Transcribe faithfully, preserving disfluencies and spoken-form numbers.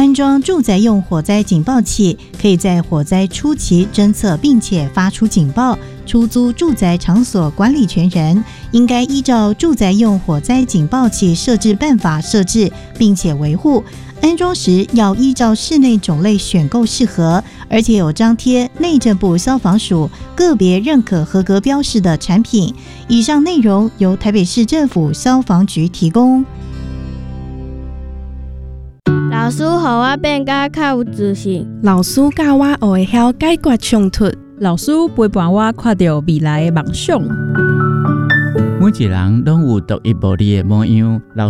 安装住宅用火灾警报器，可以在火灾初期侦测并且发出警报。出租住宅场所管理权人应该依照住宅用火灾警报器设置办法设置，并且维护。安装时要依照室内种类选购适合，而且有张贴内政部消防署个别认可合格标示的产品。以上内容由台北市政府消防局提供。 老师，互我变甲较有自信。 老师教我学会晓解决冲突。 老师陪伴我看到未来的梦想。 每一个人都有独一无二的模样。